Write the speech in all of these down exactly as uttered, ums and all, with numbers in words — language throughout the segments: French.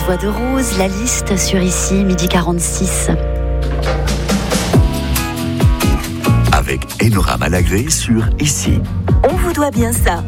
voix de Rose, la liste sur Ici, midi quarante-six. Avec Enora Malagré sur Ici. On vous doit bien ça.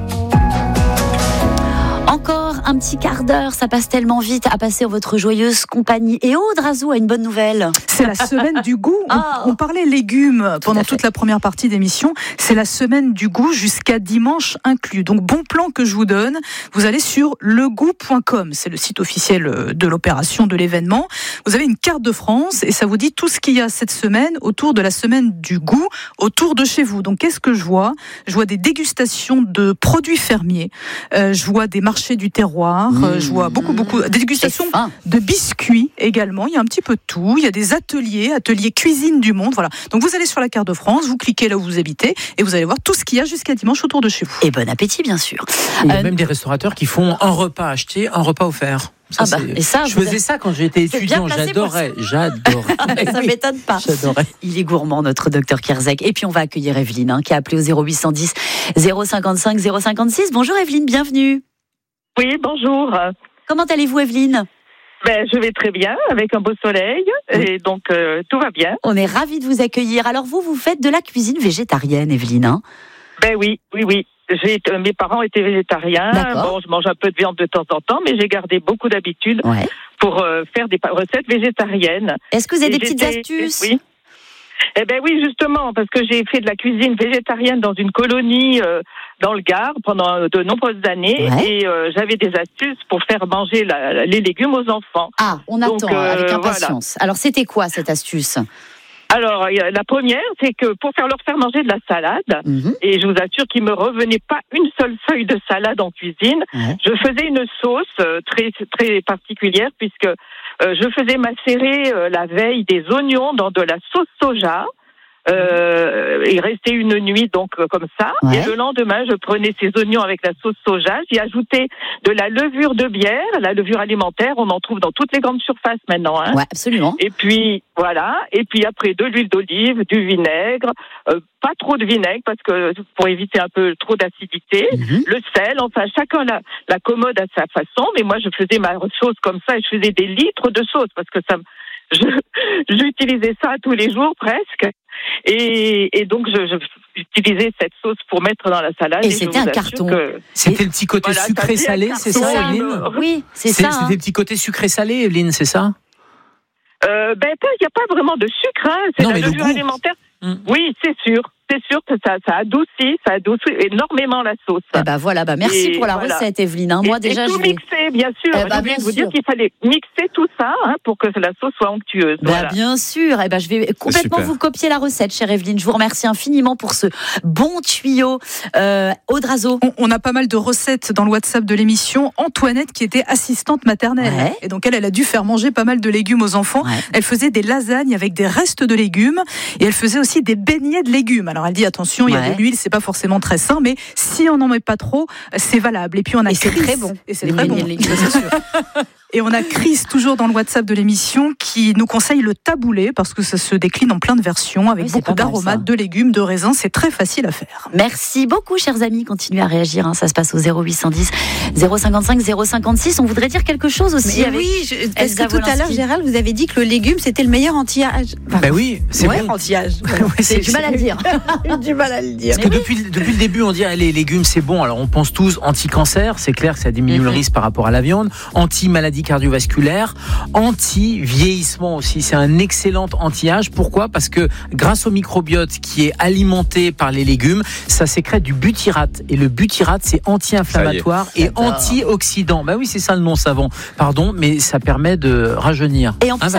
Encore un petit quart d'heure, ça passe tellement vite à passer en votre joyeuse compagnie. Et Aude Razou a une bonne nouvelle. C'est la semaine du goût. On, oh. on parlait légumes pendant toute la première partie d'émission. C'est la semaine du goût jusqu'à dimanche inclus. Donc bon plan que je vous donne. Vous allez sur le goût point com. C'est le site officiel de l'opération, de l'événement. Vous avez une carte de France et ça vous dit tout ce qu'il y a cette semaine autour de la semaine du goût, autour de chez vous. Donc qu'est-ce que je vois ? Je vois des dégustations de produits fermiers. Euh, je vois des marchés du terroir. Mmh. Euh, je vois beaucoup, beaucoup. Des dégustations de biscuits également. Il y a un petit peu de tout. Il y a des ateliers, ateliers cuisine du monde. Voilà. Donc vous allez sur la carte de France, vous cliquez là où vous habitez et vous allez voir tout ce qu'il y a jusqu'à dimanche autour de chez vous. Et bon appétit, bien sûr. Il y a euh, même des restaurateurs qui font un repas acheté, un repas offert. Ça, ah bah, et ça, je faisais ça quand j'étais étudiant, j'adorais, j'adorais. Ça oui, m'étonne pas. J'adorais. Il est gourmand, notre docteur Kierzek. Et puis on va accueillir Evelyne, hein, qui a appelé au zéro huit cent dix zéro cinquante-cinq zéro cinquante-six. Bonjour Evelyne, bienvenue. Oui, bonjour. Comment allez-vous Evelyne ? Ben, je vais très bien, avec un beau soleil, oui. Et donc euh, tout va bien. On est ravis de vous accueillir. Alors vous, vous faites de la cuisine végétarienne, Evelyne, hein ? Ben oui, oui, oui. J'ai, euh, mes parents étaient végétariens. D'accord. Bon, je mange un peu de viande de temps en temps, mais j'ai gardé beaucoup d'habitudes ouais. pour euh, faire des recettes végétariennes. Est-ce que vous avez Et des petites astuces ? Oui. Eh ben oui, justement, parce que j'ai fait de la cuisine végétarienne dans une colonie euh, dans le Gard pendant de nombreuses années, ouais. et euh, j'avais des astuces pour faire manger la, les légumes aux enfants. Ah, on Donc, attend euh, avec impatience. Voilà. Alors, c'était quoi cette astuce ? Alors, la première, c'est que pour faire leur faire manger de la salade, mmh. et je vous assure qu'il me revenait pas une seule feuille de salade en cuisine, mmh. je faisais une sauce très très particulière puisque euh, je faisais macérer euh, la veille des oignons dans de la sauce soja. Euh, il restait une nuit donc euh, comme ça, ouais. et le lendemain je prenais ces oignons avec la sauce soja, j'y ajoutais de la levure de bière, la levure alimentaire, on en trouve dans toutes les grandes surfaces maintenant, hein. Ouais, absolument. Et puis voilà, et puis après de l'huile d'olive, du vinaigre, euh, pas trop de vinaigre parce que pour éviter un peu trop d'acidité, mm-hmm. le sel, enfin chacun la, la commode à sa façon, mais moi je faisais ma sauce comme ça et je faisais des litres de sauce parce que ça je, j'utilisais ça tous les jours presque. Et, et donc, je, je utilisais cette sauce pour mettre dans la salade. Et, et c'était un carton. Que... C'était le petit côté voilà, sucré-salé, c'est ça, Evelyne ? Oui, c'est, c'est ça. C'était hein. le petit côté sucré-salé, Evelyne, c'est ça ? euh, Ben, il n'y a pas vraiment de sucre, hein. C'est non, la levure alimentaire. Mmh. Oui, c'est sûr. C'est sûr que ça, ça adoucit, ça adoucit énormément la sauce. Eh ben voilà, bah merci et pour la voilà. recette, Evelyne. Hein. Moi, et, déjà, et tout je vais... mixer, bien sûr. Eh ben, je voulais vous sûr. dire qu'il fallait mixer tout ça hein, pour que la sauce soit onctueuse. Bah, voilà. Bien sûr. Eh ben, je vais complètement vous copier la recette, chère Evelyne. Je vous remercie infiniment pour ce bon tuyau. Euh, Aude Razou. On, on a pas mal de recettes dans le WhatsApp de l'émission. Antoinette, qui était assistante maternelle. Ouais. Et donc, elle, elle a dû faire manger pas mal de légumes aux enfants. Ouais. Elle faisait des lasagnes avec des restes de légumes. Et elle faisait aussi des beignets de légumes. Alors, elle dit, attention, il ouais. y a de l'huile, c'est pas forcément très sain, mais si on n'en met pas trop, c'est valable. Et puis, on a Et Chris, c'est très bon. Et c'est très bon, c'est sûr. Et on a Chris, toujours dans le WhatsApp de l'émission, qui nous conseille le taboulé, parce que ça se décline en plein de versions, avec oui, beaucoup d'aromates, de légumes, de raisins. C'est très facile à faire. Merci beaucoup, chers amis. Continuez à réagir. Hein. Ça se passe au zéro huit cent dix zéro cinquante-cinq zéro cinquante-six. On voudrait dire quelque chose aussi. Mais avec oui, je, parce que tout à l'heure, Gérald, vous avez dit que le légume, c'était le meilleur anti-âge. Enfin, ben oui, c'est ouais, bon. anti-âge. Ouais, c'est, c'est du mal à le dire. du mal à le dire. Parce que depuis, depuis le début, on dit ah, les légumes, c'est bon. Alors, on pense tous anti-cancer. C'est clair que ça diminue mm-hmm. le risque par rapport à la viande. Anti-maladie cardiovasculaire. Anti-vieillissement aussi, c'est un excellent anti-âge. Pourquoi ? Parce que grâce au microbiote qui est alimenté par les légumes, ça sécrète du butyrate. Et le butyrate, c'est anti-inflammatoire et D'accord. antioxydant. Bah oui, c'est ça le nom savant. Pardon, mais ça permet de rajeunir. Et en plus, ça